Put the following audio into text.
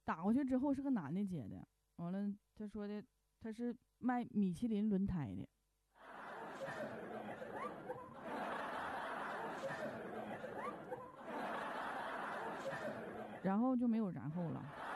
打过去之后是个男的接的，完了他说的他是卖米其林轮胎的，然后就没有然后了。